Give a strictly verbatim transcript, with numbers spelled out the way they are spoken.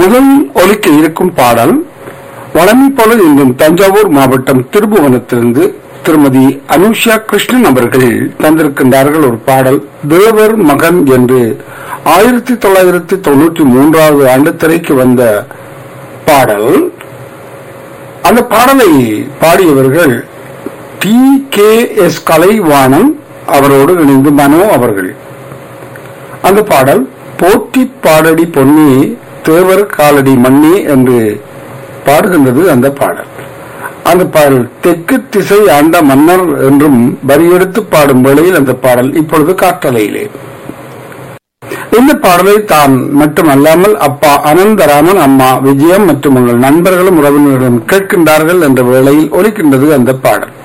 முதல் ஒலிக்க இருக்கும் பாடல் வளமை போல இன்றும் தஞ்சாவூர் மாவட்டம் திருபுவனத்திலிருந்து திருமதி அனுஷா கிருஷ்ணன் அவர்கள் தந்திருக்கின்றார்கள். ஒரு பாடல் தேவர் மகன் என்று ஆயிரத்தி தொள்ளாயிரத்தி தொன்னூற்றி மூன்றாவது ஆண்டு திரைக்கு வந்த பாடல். அந்த பாடலை பாடியவர்கள் டி கே எஸ் கலைவாணன் அவரோடு இணைந்து மனோ அவர்கள். அந்த பாடல் போற்றி பாடடி பொன்னி தேவர் காலடி மண்ணி என்று பாடுகின்றது. அந்த பாடல் அந்த பாடல் தெற்கு திசை ஆண்ட மன்னர் என்றும் வரியெடுத்து பாடும் வேளையில் அந்த பாடல் இப்பொழுது காற்றலையிலே. இந்த பாடலை தான் மட்டுமல்லாமல் அப்பா அனந்தராமன், அம்மா விஜயம் மற்றும் உங்கள் நண்பர்களும் உறவினர்களும் கேட்கின்றார்கள் என்ற வேளையில் ஒலிக்கின்றது அந்த பாடல்.